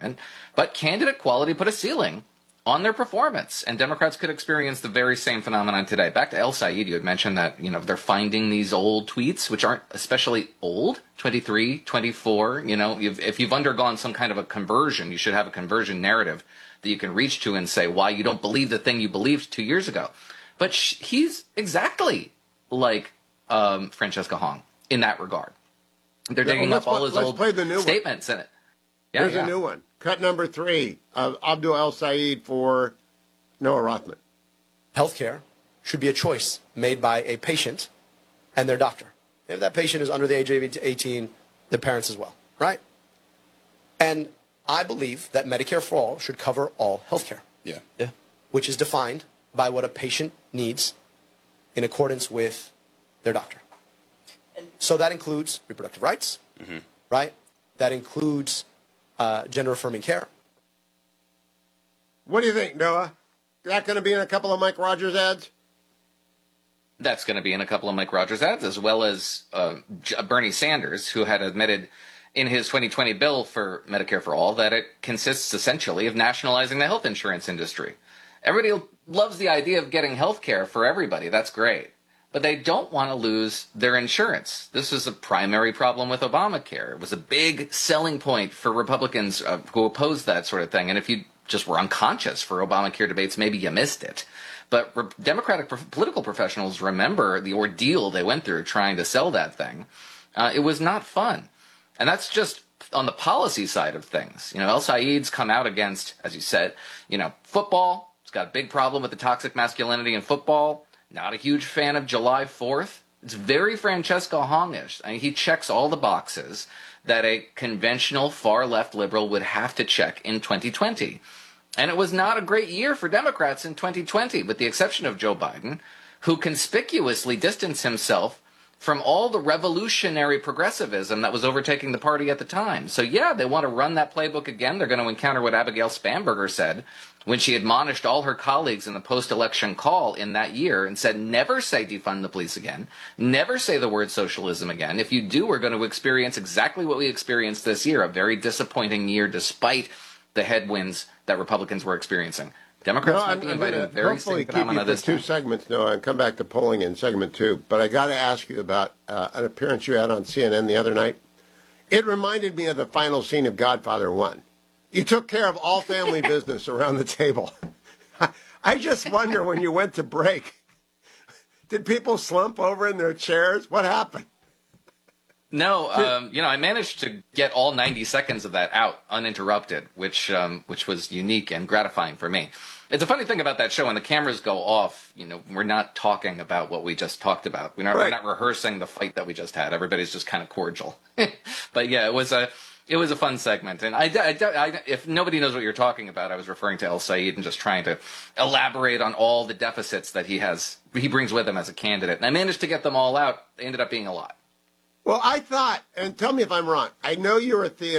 environment, but candidate quality put a ceiling on their performance, and Democrats could experience the very same phenomenon today. Back to El Said, you had mentioned that, they're finding these old tweets, which aren't especially old, 23, 24, if you've undergone some kind of a conversion, you should have a conversion narrative that you can reach to and say why you don't believe the thing you believed 2 years ago. But he's exactly like Francesca Hong in that regard. They're digging up all his old statements in it. Yeah, Here's a new one. Cut number 3 of Abdul El Said for Noah Rothman. Healthcare should be a choice made by a patient and their doctor. If that patient is under the age of 18, the parents as well, right? And I believe that Medicare for All should cover all healthcare. Yeah. Which is defined by what a patient needs in accordance with their doctor. So that includes reproductive rights, right? That includes gender-affirming care. What do you think, Noah? Is that going to be in a couple of Mike Rogers ads? That's going to be in a couple of Mike Rogers ads, as well as Bernie Sanders, who had admitted in his 2020 bill for Medicare for All that it consists essentially of nationalizing the health insurance industry. Everybody loves the idea of getting health care for everybody. That's great. But they don't want to lose their insurance. This is a primary problem with Obamacare. It was a big selling point for Republicans who opposed that sort of thing. And if you just were unconscious for Obamacare debates, maybe you missed it. But Democratic political professionals remember the ordeal they went through trying to sell that thing. It was not fun. And that's just on the policy side of things. El Said's come out against, as you said, football. He's got a big problem with the toxic masculinity in football. Not a huge fan of July 4th. It's very Francesca Hong-ish. I mean, he checks all the boxes that a conventional far-left liberal would have to check in 2020. And it was not a great year for Democrats in 2020, with the exception of Joe Biden, who conspicuously distanced himself from all the revolutionary progressivism that was overtaking the party at the time. So yeah, they want to run that playbook again. They're going to encounter what Abigail Spanberger said when she admonished all her colleagues in the post-election call in that year and said, never say defund the police again. Never say the word socialism again. If you do, we're going to experience exactly what we experienced this year, a very disappointing year despite the headwinds that Republicans were experiencing. Democrats might be inviting a very same phenomenon this time. 2 segments, Noah, and come back to polling in segment 2. But I got to ask you about an appearance you had on CNN the other night. It reminded me of the final scene of Godfather 1. You took care of all family business around the table. I just wonder, when you went to break, did people slump over in their chairs? What happened? No, I managed to get all 90 seconds of that out uninterrupted, which was unique and gratifying for me. It's a funny thing about that show, when the cameras go off, we're not talking about what we just talked about. We're not rehearsing the fight that we just had. Everybody's just kind of cordial. But yeah, it was a fun segment. And if nobody knows what you're talking about, I was referring to El Said and just trying to elaborate on all the deficits that he brings with him as a candidate. And I managed to get them all out. They ended up being a lot. Well, I thought, and tell me if I'm wrong, I know you're a theater